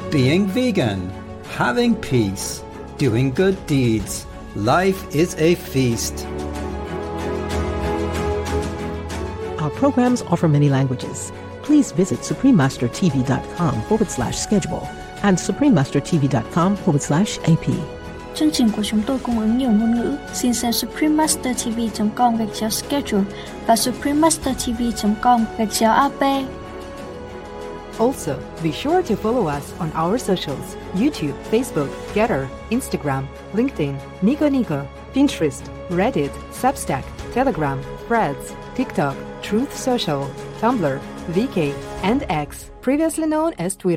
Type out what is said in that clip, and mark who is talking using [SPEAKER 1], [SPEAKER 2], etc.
[SPEAKER 1] being vegan, having peace, doing good deeds. Life is a feast.
[SPEAKER 2] Our programs offer many languages. Please visit suprememastertv.com/schedule and suprememastertv.com/AP.
[SPEAKER 3] Chương trình của chúng tôi cung ứng nhiều ngôn ngữ. Xin xem suprememastertv.com/schedule và suprememastertv.com/AP.
[SPEAKER 4] Also, be sure to follow us on our socials: YouTube, Facebook, Getter, Instagram, LinkedIn, Nico, Pinterest, Reddit, Substack, Telegram, Threads, TikTok, Truth Social, Tumblr, VK, and X, previously known as Twitter.